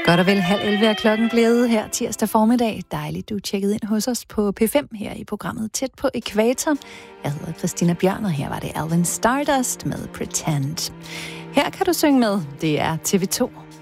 Godt og vel 10:30 er klokken blevet her tirsdag formiddag. Dejligt, du tjekkede ind hos os på P5 her i programmet Tæt på Ækvator. Jeg hedder Christina Bjørn, og her var det Alvin Stardust med Pretend. Her kan du synge med. Det er TV2.